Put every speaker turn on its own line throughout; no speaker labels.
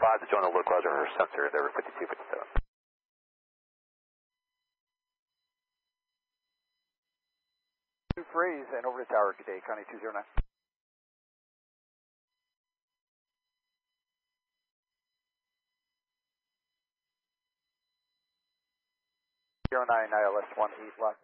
5 to join the localizer sensor, Endeavour 5257.
Freeze and over to tower, good day, Connie 209. Zero 09 ILS 18 lock.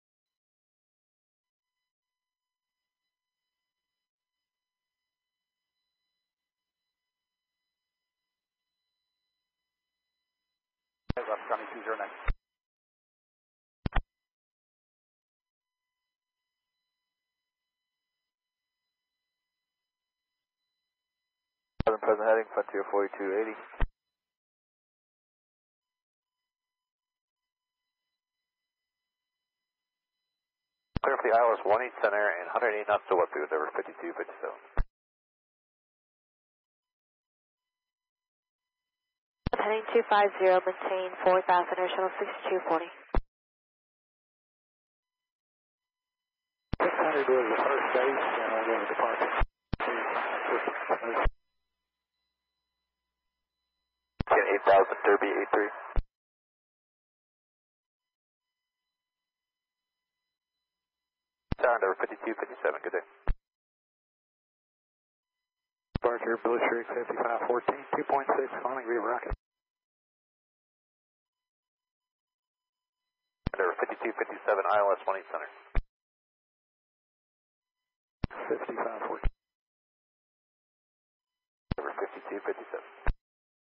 Left Connie 209.
Present heading, Frontier 4280. Clear for the ILS 18 center and 180 knots to left to Endeavour 5257.
Heading 250, maintain 4000, air shuttle 6240.
600 was the first base, and I'll go to departure.
Get 8000, Derby 83. Tower Endeavour 5257, good day.
Departure, Bluestreak 5514, 2.6, calling Green Rocket.
Endeavour 5257, ILS 18 center.
5514.
Endeavour 5257.